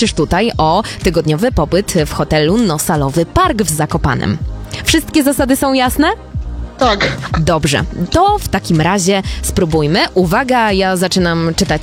walczysz tutaj o tygodniowy pobyt w hotelu Nosalowy Park w Zakopanem. Wszystkie zasady są jasne? Tak. Dobrze, to w takim razie spróbujmy. Uwaga, ja zaczynam czytać